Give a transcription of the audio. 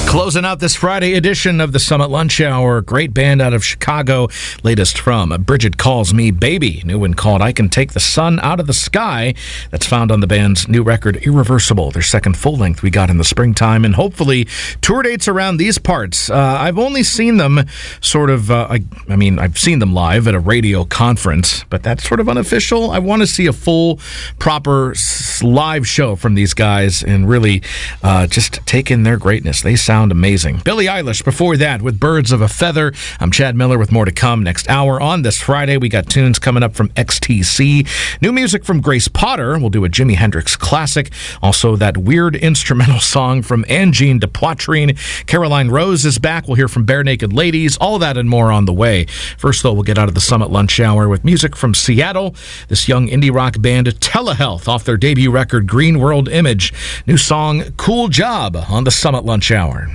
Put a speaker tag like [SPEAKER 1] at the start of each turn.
[SPEAKER 1] Closing out this Friday edition of the Summit Lunch Hour, great band out of Chicago. Latest from Bridget Calls Me Baby, new one called I Can Take the Sun Out of the Sky. That's found on the band's new record Irreversible, their second full length we got in the springtime, and hopefully tour dates around these parts. I've only seen them sort of, I've seen them live at a radio conference, but that's sort of unofficial. I want to see a full, proper live show from these guys and really just take in their greatness. They sound amazing. Billie Eilish before that with Birds of a Feather. I'm Chad Miller with more to come next hour. On this Friday, we got tunes coming up from XTC. New music from Grace Potter. We'll do a Jimi Hendrix classic. Also, that weird instrumental song from Angine de Poitrine. Caroline Rose is back. We'll hear from Bare Naked Ladies. All that and more on the way. First, though, we'll get out of the Summit Lunch Hour with music from Seattle. This young indie rock band Telehealth off their debut record Green World Image. New song Cool Job on the Summit Lunch Hour.